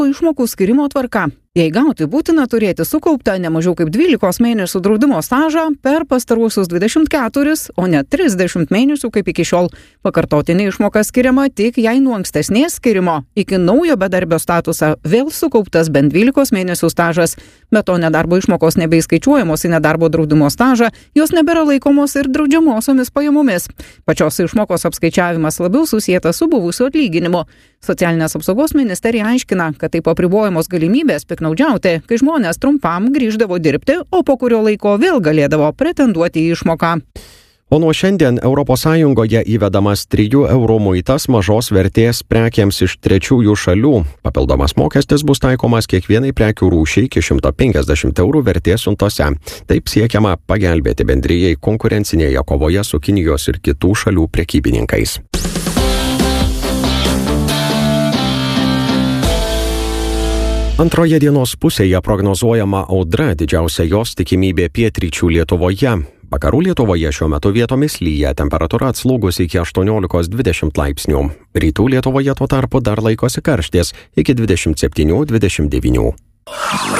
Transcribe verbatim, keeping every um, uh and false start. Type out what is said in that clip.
Išmokų skirimo tvarka. Jei gauti, būtina turėti sukauptą ne mažiau kaip dvylikos mėnesių draudimo stažą per pastaruosius dvidešimt keturis, o ne trisdešimt mėnesių kaip iki šiol. Pakartotinė išmoka skiriama tik jei nuo ankstesnės skirimo iki naujo bedarbio statusą vėl sukauptas bent dvylikos mėnesių stažas. Be to nedarbo išmokos nebeįskaičiuojamos į nedarbo draudimo stažą, jos nebėra laikomos ir draudžiamosiomis pajamomis. Pačios išmokos apskaičiavimas labiau susijęs su buvusiu atlyginimu. Socialinės apsaugos ministerija aiškina, kad taip apribojamos galimybės piknaudžiauti, kai žmonės trumpam grįždavo dirbti, o po kurio laiko vėl galėdavo pretenduoti į išmoką. O nuo šiandien Europos Sąjungoje įvedamas trijų eurų muitas mažos vertės prekiams iš trečiųjų šalių. Papildomas mokestis bus taikomas kiekvienai prekių rūšiai iki šimto penkiasdešimt eurų vertės siuntose. Taip siekiama pagelbėti bendrijai konkurencinėje kovoje su Kinijos ir kitų šalių prekybininkais. Antroje dienos pusėje prognozuojama audra, didžiausia jos tikimybė pietryčių Lietuvoje. Vakarų Lietuvoje šiuo metu vietomis lyja, temperatūra atslūgus iki aštuoniolikos dvidešimt laipsnių. Rytų Lietuvoje tuo tarpu dar laikosi karštis iki dvidešimt septynių dvidešimt devynių.